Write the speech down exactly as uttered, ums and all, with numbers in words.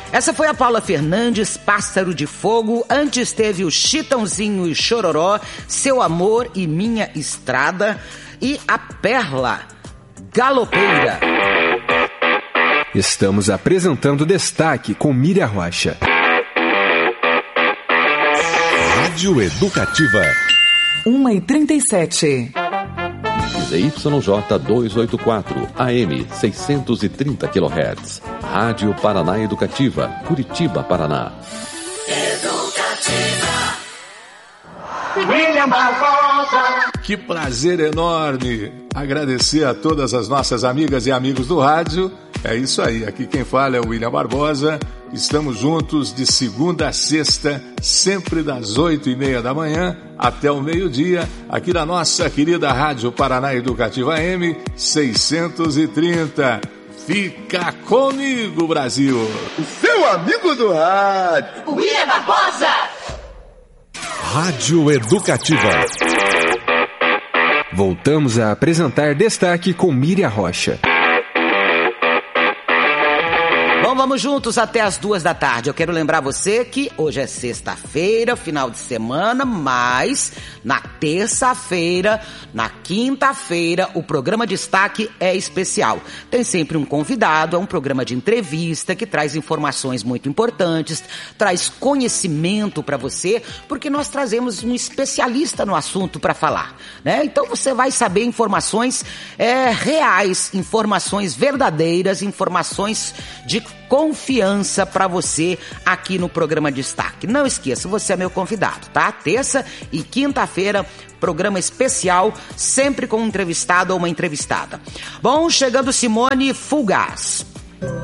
Essa foi a Paula Fernandes, Pássaro de Fogo. Antes teve o Chitãozinho e Chororó, Seu Amor e Minha Estrada. E a Perla, Galopeira. Estamos apresentando Destaque com Miriam Rocha. Rádio Educativa. uma e trinta e sete. Z Y J duzentos e oitenta e quatro, A M seiscentos e trinta quilohertz. Rádio Paraná Educativa, Curitiba, Paraná. Educativa. William Barbosa. Que prazer enorme agradecer a todas as nossas amigas e amigos do rádio. É isso aí, aqui quem fala é o William Barbosa. Estamos juntos de segunda a sexta, sempre das oito e meia da manhã até o meio-dia, aqui na nossa querida Rádio Paraná Educativa A M seiscentos e trinta. Fica comigo, Brasil! O seu amigo do rádio, William Barbosa! Rádio Educativa. Voltamos a apresentar Destaque com Miriam Rocha. Bom, vamos juntos até as duas da tarde. Eu quero lembrar você que hoje é sexta-feira, final de semana, mas na terça-feira, na quinta-feira, o programa Destaque é especial. Tem sempre um convidado, é um programa de entrevista que traz informações muito importantes, traz conhecimento para você, porque nós trazemos um especialista no assunto para falar, né? Então você vai saber informações é, reais, informações verdadeiras, informações de confiança para você aqui no programa Destaque. Não esqueça, você é meu convidado, tá? Terça e quinta-feira, programa especial, sempre com um entrevistado ou uma entrevistada. Bom, chegando Simone Fugaz.